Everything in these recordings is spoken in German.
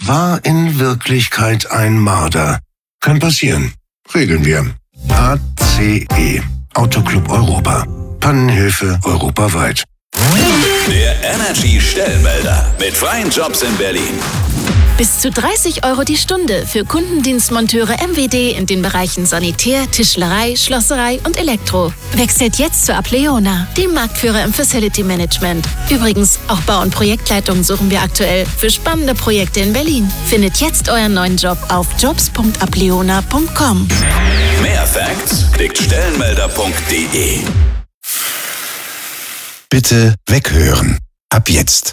war in Wirklichkeit ein Marder. Kann passieren. Regeln wir. ACE. Autoclub Europa. Pannenhilfe europaweit. Der Energy Stellmelder mit freien Jobs in Berlin. Bis zu 30 € die Stunde für Kundendienstmonteure MWD in den Bereichen Sanitär, Tischlerei, Schlosserei und Elektro. Wechselt jetzt zu Apleona, dem Marktführer im Facility Management. Übrigens, auch Bau- und Projektleitung suchen wir aktuell für spannende Projekte in Berlin. Findet jetzt euren neuen Job auf jobs.apleona.com. Mehr Facts klickt stellenmelder.de. Bitte weghören. Ab jetzt.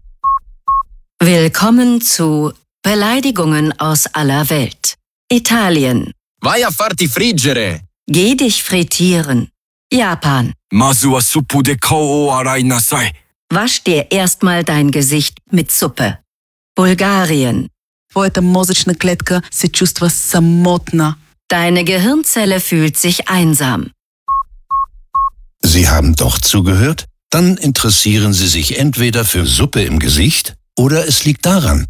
Willkommen zu Beleidigungen aus aller Welt. Italien. Vai a farti friggere. Geh dich frittieren. Japan. Masu wa suppu de kao o arai nasai. Wasch dir erstmal dein Gesicht mit Suppe. Bulgarien. Твоята мозъчна клетка се чувства самотна. Deine Gehirnzelle fühlt sich einsam. Sie haben doch zugehört? Dann interessieren Sie sich entweder für Suppe im Gesicht oder es liegt daran.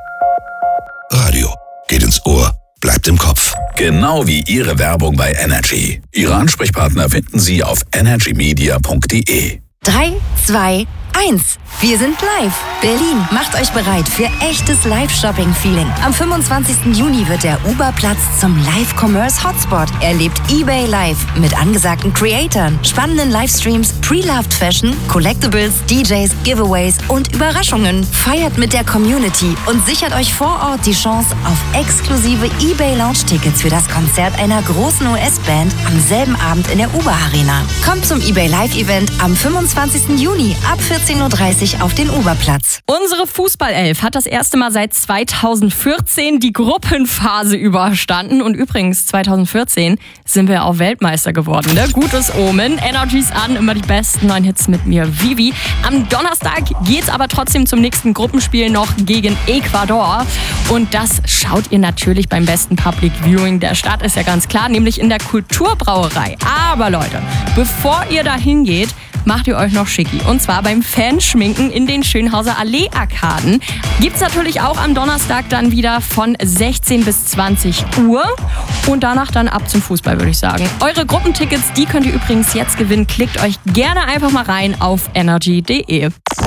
Radio geht ins Ohr, bleibt im Kopf. Genau wie Ihre Werbung bei Energy. Ihre Ansprechpartner finden Sie auf energymedia.de. 3, 2, 1. Wir sind live. Berlin, macht euch bereit für echtes Live-Shopping-Feeling. Am 25. Juni wird der Uber-Platz zum Live-Commerce-Hotspot. Erlebt eBay Live mit angesagten Creatoren, spannenden Livestreams, Pre-Loved Fashion, Collectibles, DJs, Giveaways und Überraschungen. Feiert mit der Community und sichert euch vor Ort die Chance auf exklusive eBay-Lounge-Tickets für das Konzert einer großen US-Band am selben Abend in der Uber-Arena. Kommt zum eBay Live-Event am 25. Juni ab 14:30 Uhr auf den Uberplatz. Unsere Fußballelf hat das erste Mal seit 2014 die Gruppenphase überstanden. Und übrigens, 2014 sind wir auch Weltmeister geworden. Ne? Gutes Omen. Energies an, immer die besten neuen Hits mit mir, Vivi. Am Donnerstag geht's aber trotzdem zum nächsten Gruppenspiel noch gegen Ecuador. Und das schaut ihr natürlich beim besten Public Viewing der Stadt, ist ja ganz klar, nämlich in der Kulturbrauerei. Aber Leute, bevor ihr da hingeht, macht ihr euch noch schicki. Und zwar beim Fanschminken in den Schönhauser Allee-Arkaden. Gibt's natürlich auch am Donnerstag dann wieder von 16 bis 20 Uhr. Und danach dann ab zum Fußball, würde ich sagen. Eure Gruppentickets, die könnt ihr übrigens jetzt gewinnen. Klickt euch gerne einfach mal rein auf energy.de.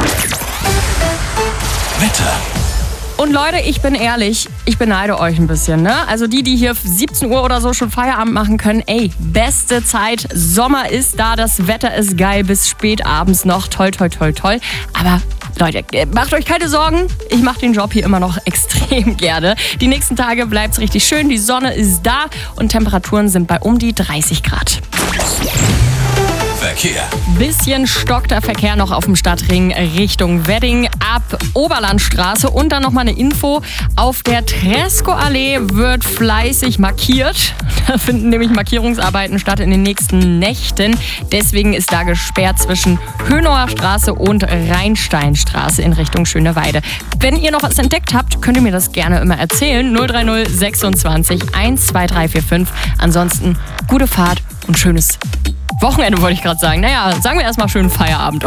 Wetter. Und Leute, ich bin ehrlich, ich beneide euch ein bisschen, ne? Also die hier 17 Uhr oder so schon Feierabend machen können, ey, beste Zeit, Sommer ist da, das Wetter ist geil, bis spät abends noch, toll, toll, toll, toll. Aber Leute, macht euch keine Sorgen, ich mache den Job hier immer noch extrem gerne. Die nächsten Tage bleibt's richtig schön, die Sonne ist da und Temperaturen sind bei um die 30 Grad. Verkehr. Bisschen stockter Verkehr noch auf dem Stadtring Richtung Wedding ab Oberlandstraße. Und dann nochmal eine Info. Auf der Tresco-Allee wird fleißig markiert. Da finden nämlich Markierungsarbeiten statt in den nächsten Nächten. Deswegen ist da gesperrt zwischen Hönower Straße und Rheinsteinstraße in Richtung Schöneweide. Wenn ihr noch was entdeckt habt, könnt ihr mir das gerne immer erzählen. 030 26 12345. Ansonsten gute Fahrt und schönes Wochenende, wollte ich gerade sagen. Naja, sagen wir erstmal schönen Feierabend.